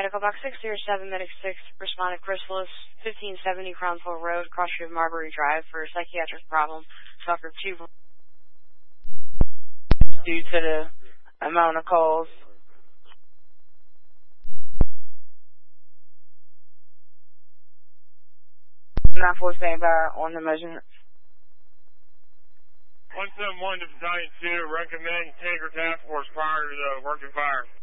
Medical Box 607, Medic 6, responded Chrysalis, 1570 Crownsville Road, cross street of Marbury Drive for a psychiatric problem. Suffered 2 due to the amount of calls. 9-4 standby on the measurement. 171 to Battalion 2, recommend Taker Task Force prior to the working fire.